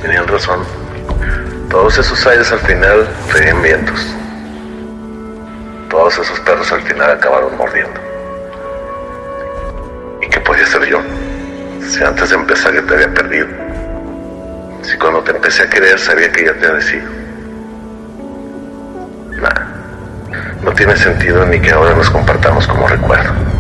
Tenían razón. Todos esos aires al final traían vientos. Todos esos perros al final acabaron mordiendo. ¿Y qué podía hacer yo? Si antes de empezar ya te había perdido. Si cuando te empecé a querer sabía que ya te había decidido. Nada. No tiene sentido ni que ahora nos compartamos como recuerdo.